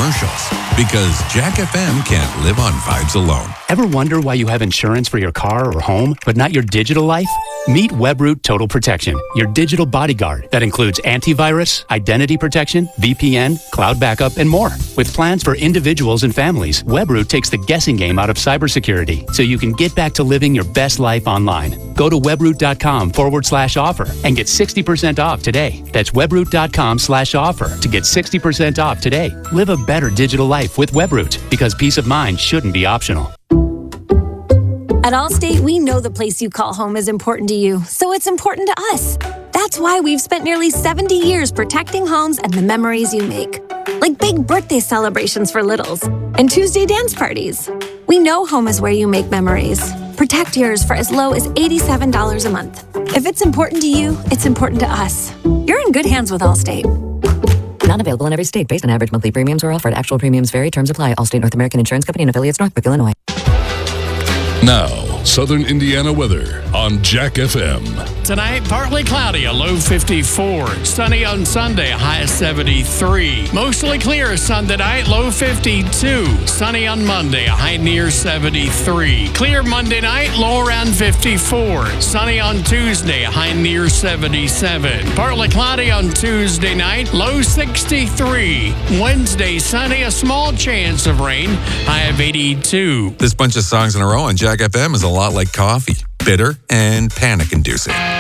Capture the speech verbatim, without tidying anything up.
commercials. Because Jack F M can't live on vibes alone. Ever wonder why you have insurance for your car or home, but not your digital life? Meet Webroot Total Protection, your digital bodyguard that includes antivirus, identity protection, V P N, cloud backup, and more. With plans for individuals and families, Webroot takes the guessing game out of cybersecurity so you can get back to living your best life online. Go to webroot.com forward slash offer and get sixty percent off today. That's webroot.com slash offer to get sixty percent off today. Live a better digital life with Webroot, because peace of mind shouldn't be optional. At Allstate, we know the place you call home is important to you, so it's important to us. That's why we've spent nearly seventy years protecting homes and the memories you make. Like big birthday celebrations for littles and Tuesday dance parties. We know home is where you make memories. Protect yours for as low as eighty-seven dollars a month. If it's important to you, it's important to us. You're in good hands with Allstate. Not available in every state. Based on average monthly premiums or offered. Actual premiums vary. Terms apply. Allstate North American Insurance Company and affiliates, Northbrook, Illinois. Now, Southern Indiana weather on Jack F M. Tonight, partly cloudy, a low fifty-four. Sunny on Sunday, a high seventy-three. Mostly clear Sunday night, low fifty-two. Sunny on Monday, a high near seventy-three. Clear Monday night, low around fifty-four. Sunny on Tuesday, a high near seventy-seven. Partly cloudy on Tuesday night, low sixty-three. Wednesday, sunny, a small chance of rain, high of eighty-two. This bunch of songs in a row on Jack F M is a lot like coffee. Bitter and panic-inducing.